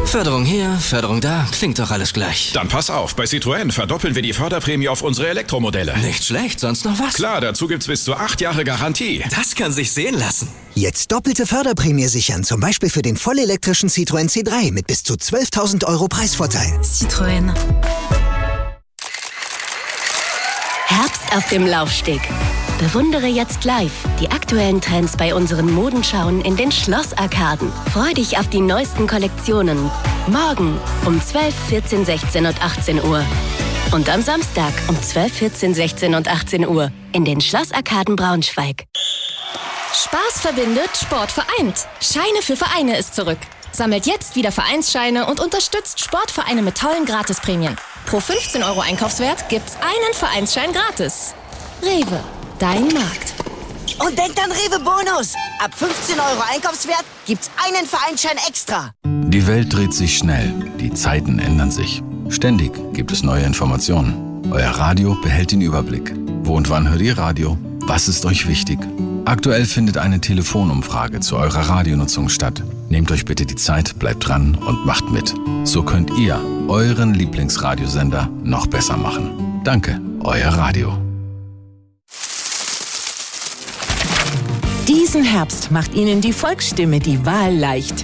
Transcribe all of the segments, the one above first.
Förderung hier, Förderung da, klingt doch alles gleich. Dann pass auf, bei Citroën verdoppeln wir die Förderprämie auf unsere Elektromodelle. Nicht schlecht, sonst noch was? Klar, dazu gibt's bis zu 8 Jahre Garantie. Das kann sich sehen lassen. Jetzt doppelte Förderprämie sichern, zum Beispiel für den vollelektrischen Citroën C3 mit bis zu 12.000 € Preisvorteil. Citroën. Herbst auf dem Laufsteg. Bewundere jetzt live die aktuellen Trends bei unseren Modenschauen in den Schlossarkaden. Freu dich auf die neuesten Kollektionen. Morgen um 12, 14, 16 und 18 Uhr. Und am Samstag um 12, 14, 16 und 18 Uhr in den Schlossarkaden Braunschweig. Spaß verbindet, Sport vereint. Scheine für Vereine ist zurück. Sammelt jetzt wieder Vereinsscheine und unterstützt Sportvereine mit tollen Gratisprämien. Pro 15 € Einkaufswert gibt's einen Vereinsschein gratis. Rewe, dein Markt. Und denkt an Rewe Bonus. Ab 15 € Einkaufswert gibt's einen Vereinsschein extra. Die Welt dreht sich schnell. Die Zeiten ändern sich. Ständig gibt es neue Informationen. Euer Radio behält den Überblick. Wo und wann hört ihr Radio? Was ist euch wichtig? Aktuell findet eine Telefonumfrage zu eurer Radionutzung statt. Nehmt euch bitte die Zeit, bleibt dran und macht mit. So könnt ihr euren Lieblingsradiosender noch besser machen. Danke, euer Radio. Diesen Herbst macht Ihnen die Volksstimme die Wahl leicht.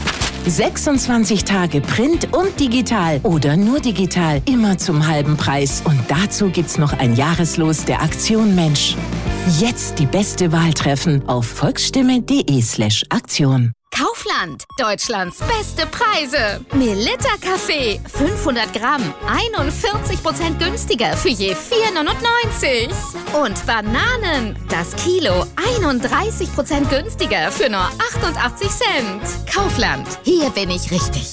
26 Tage Print und digital oder nur digital, immer zum halben Preis. Und dazu gibt's noch ein Jahreslos der Aktion Mensch. Jetzt die beste Wahl treffen auf volksstimme.de/Aktion. Kaufland, Deutschlands beste Preise. Melitta Kaffee, 500 Gramm, 41% günstiger für je 4,99. Und Bananen, das Kilo, 31% günstiger für nur 88 Cent. Kaufland, hier bin ich richtig.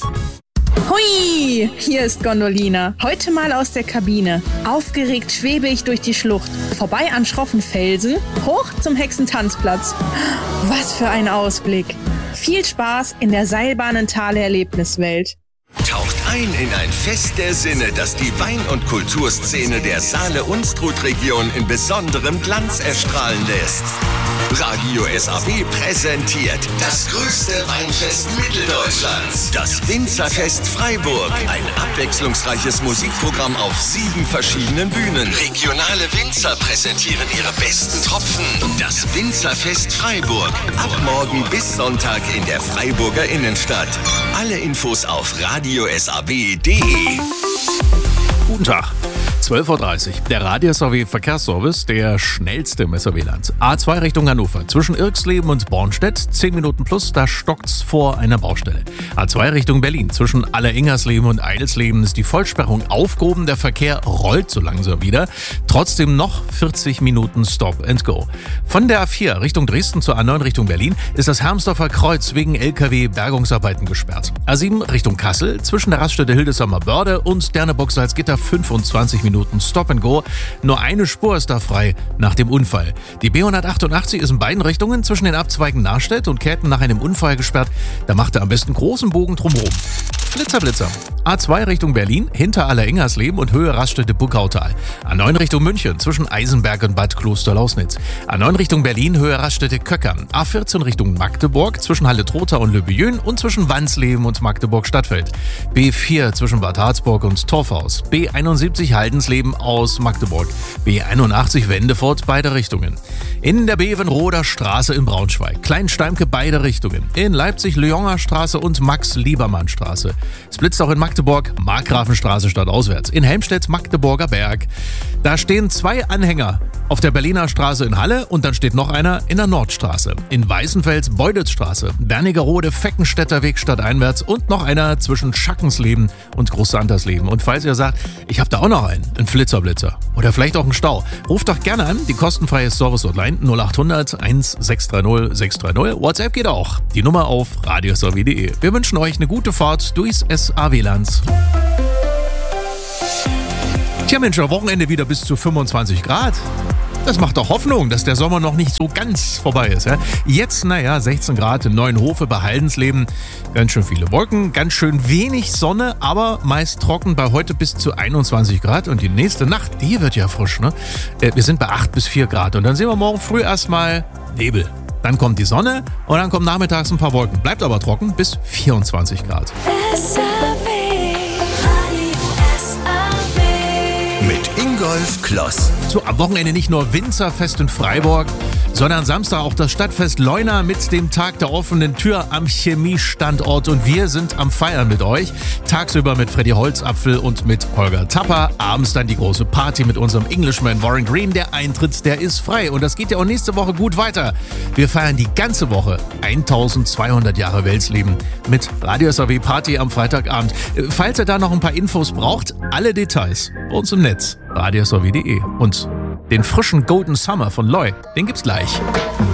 Hui, hier ist Gondolina. Heute mal aus der Kabine. Aufgeregt schwebe ich durch die Schlucht. Vorbei an schroffen Felsen, hoch zum Hexentanzplatz. Was für ein Ausblick. Viel Spaß in der Seilbahnentale-Erlebniswelt. Taucht ein in ein Fest der Sinne, das die Wein- und Kulturszene der Saale-Unstrut-Region in besonderem Glanz erstrahlen lässt. Radio SAW präsentiert das größte Weinfest Mitteldeutschlands, das Winzerfest Freiburg. Ein abwechslungsreiches Musikprogramm auf 7 verschiedenen Bühnen. Regionale Winzer präsentieren ihre besten Tropfen. Das Winzerfest Freiburg. Ab morgen bis Sonntag in der Freiburger Innenstadt. Alle Infos auf radiosaw.de. Guten Tag. 12.30 Uhr. Der Radio SAW Verkehrsservice, der schnellste im SAW-Land. A2 Richtung Hannover. Zwischen Irxleben und Bornstedt, 10 Minuten plus, da stockt's vor einer Baustelle. A2 Richtung Berlin. Zwischen Alleringersleben und Eidelsleben ist die Vollsperrung aufgehoben. Der Verkehr rollt so langsam wieder. Trotzdem noch 40 Minuten Stop and Go. Von der A4 Richtung Dresden zur A9 Richtung Berlin ist das Hermsdorfer Kreuz wegen LKW-Bergungsarbeiten gesperrt. A7 Richtung Kassel. Zwischen der Raststätte Hildesheimer Börde und Derneburg-Salzgitter 25 Minuten Stop and Go. Nur eine Spur ist da frei nach dem Unfall. Die B188 ist in beiden Richtungen zwischen den Abzweigen Narstedt und Käthen nach einem Unfall gesperrt. Da macht er am besten großen Bogen drumherum. Blitzer. A2 Richtung Berlin, hinter Alleringersleben und Höhe Raststätte Buckautal. A9 Richtung München, zwischen Eisenberg und Bad Klosterlausnitz. A9 Richtung Berlin, Höhe Raststätte Köckern. A14 Richtung Magdeburg, zwischen Halle-Trotha und Löbejön und zwischen Wansleben und Magdeburg-Stadtfeld. B4 zwischen Bad Harzburg und Torfhaus. B71 Haldensleben aus Magdeburg. B81 Wendefurt, beide Richtungen. In der Bevenroder Straße in Braunschweig. Kleinsteimke, beide Richtungen. In Leipzig Lyoner Straße und Max-Liebermann-Straße. Es blitzt auch in Magdeburg, Markgrafenstraße stadtauswärts. In Helmstedt Magdeburger Berg. Da stehen 2 Anhänger auf der Berliner Straße in Halle und dann steht noch einer in der Nordstraße. In Weißenfels Beudelsstraße, Bernigerode Feckenstädter Weg stadteinwärts und noch einer zwischen Schackensleben und Großsantersleben. Und falls ihr sagt, ich habe da auch noch einen Flitzer oder vielleicht auch einen Stau, ruft doch gerne an, die kostenfreie Service-Hotline 0800 1630 630. WhatsApp geht auch. Die Nummer auf radiosaw.de. Wir wünschen euch eine gute Fahrt durchs SAW-Land. Tja Mensch, am Wochenende wieder bis zu 25 Grad. Das macht doch Hoffnung, dass der Sommer noch nicht so ganz vorbei ist. Ja? Jetzt, 16 Grad in Neuenhofe bei Haldensleben. Ganz schön viele Wolken, ganz schön wenig Sonne, aber meist trocken bei heute bis zu 21 Grad. Und die nächste Nacht, die wird ja frisch. Ne? Wir sind bei 8 bis 4 Grad. Und dann sehen wir morgen früh erstmal Nebel. Dann kommt die Sonne und dann kommen nachmittags ein paar Wolken. Bleibt aber trocken bis 24 Grad. Mit Ingolf Kloss. So, am Wochenende nicht nur Winzerfest in Freiburg, sondern Samstag auch das Stadtfest Leuna mit dem Tag der offenen Tür am Chemiestandort. Und wir sind am Feiern mit euch. Tagsüber mit Freddy Holzapfel und mit Holger Tapper. Abends dann die große Party mit unserem Englishman Warren Green. Der Eintritt, der ist frei. Und das geht ja auch nächste Woche gut weiter. Wir feiern die ganze Woche 1200 Jahre Welsleben mit Radio SAW Party am Freitagabend. Falls ihr da noch ein paar Infos braucht, alle Details bei uns im Netz. radiosaw.de. Und den frischen Golden Summer von Loy, den gibt's gleich.